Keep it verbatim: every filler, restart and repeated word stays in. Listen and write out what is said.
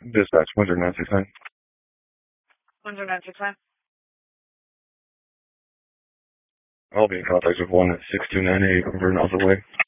Dispatch, one zero nine six nine. one zero nine six nine. I'll be in contact with one at six two nine eight over in Alpha Way.